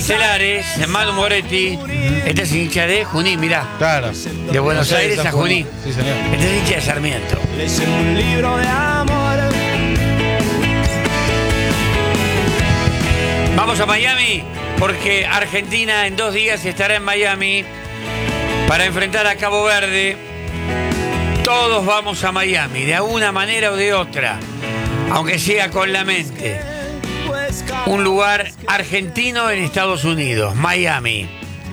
Estelares, Manu Moretti. Este es hincha de Junín, mirá. Claro. De Buenos Aires a Junín. Sí, señor. Este es hincha de Sarmiento. Leyendo un libro de amor. Vamos a Miami, porque Argentina en 2 días estará en Miami para enfrentar a Cabo Verde. Todos vamos a Miami, de alguna manera o de otra, aunque sea con la mente. Un lugar argentino en Estados Unidos, Miami.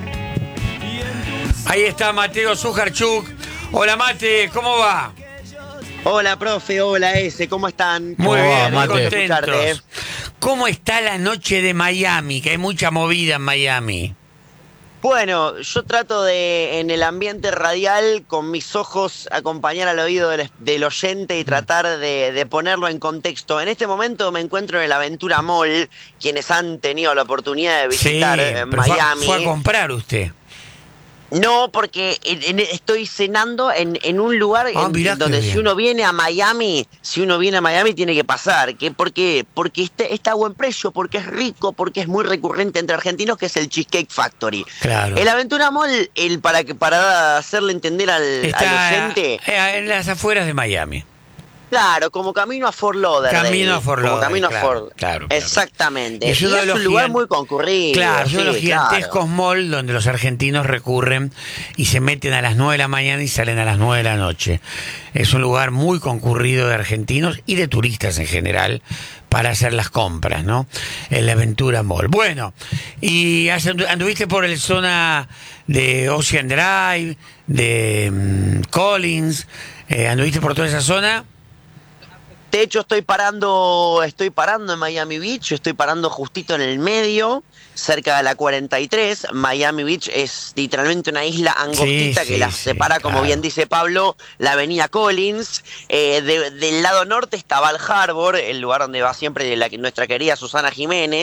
Ahí está Mateo Sujarchuk. Hola Mate, ¿cómo va? Hola, profe, hola, ¿cómo están? Muy bien, muy Mate? contentos. ¿Cómo está la noche de Miami? Que hay mucha movida en Miami. Bueno, yo trato de, en el ambiente radial, con mis ojos, acompañar al oído del oyente y tratar de ponerlo en contexto. En este momento me encuentro en el Aventura Mall, quienes han tenido la oportunidad de visitar pero Miami. fue a comprar usted. No, porque estoy cenando en un lugar Mirá qué donde bien. si uno viene a Miami tiene que pasar. ¿Por qué? Porque está a buen precio, porque es rico, porque es muy recurrente entre argentinos, que es el Cheesecake Factory. Claro. El Aventura Mall, para hacerle entender al Está oyente, en las afueras de Miami. claro, como camino a Fort Lauderdale. Camino a Fort Como Lauderdale, camino a claro, Fort. claro. Exactamente. Es Y uno de es los un lugar gigan- muy concurrido. Claro, es uno de los sí, gigantescos claro. malls donde los argentinos recurren y se meten a las 9 de la mañana y salen a las 9 de la noche. Es un lugar muy concurrido de argentinos y de turistas en general para hacer las compras, ¿no? El Aventura Mall. Bueno, y anduviste por el zona de Ocean Drive, de Collins, anduviste por toda esa zona. De hecho, estoy parando en Miami Beach, estoy parando justito en el medio, cerca de la 43. Miami Beach es literalmente una isla angostita Sí, que la sí, separa, como claro. bien dice Pablo, la avenida Collins. Del lado norte está Val Harbor, el lugar donde va siempre nuestra querida Susana Jiménez.